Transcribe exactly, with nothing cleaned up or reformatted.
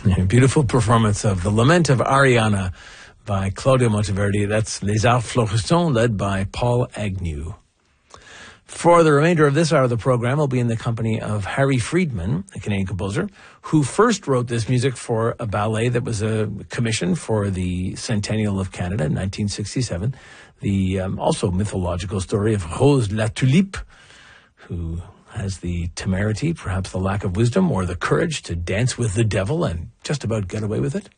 Beautiful performance of The Lament of Ariana by Claudio Monteverdi. That's Les Arts Florissants, led by Paul Agnew. For the remainder of this hour of the program, we'll be in the company of Harry Friedman, a Canadian composer, who first wrote this music for a ballet that was a commission for the Centennial of Canada in nineteen sixty-seven. The um, also mythological story of Rose la Tulipe, who has the temerity, perhaps the lack of wisdom, or the courage to dance with the devil and just about get away with it.